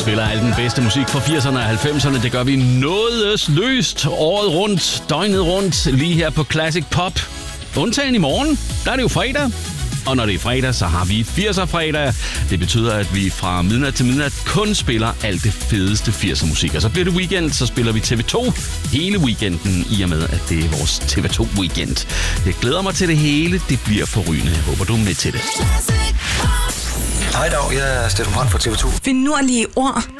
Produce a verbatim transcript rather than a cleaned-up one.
spiller al den bedste musik fra firserne og halvfemserne. Det gør vi nådesløst året rundt, døgnet rundt, lige her på Classic Pop. Undtagen i morgen, der er det jo fredag. Og når det er fredag, så har vi firser-fredag. Det betyder, at vi fra midnat til midnat kun spiller alt det fedeste firser-musik. Og så bliver det weekend, så spiller vi T V to hele weekenden, i og med, at det er vores T V to-weekend. Jeg glæder mig til det hele. Det bliver forrygende. Jeg håber, du er med til det. Hej dag, jeg er Steffen Brandt fra T V to. Finurlige ord.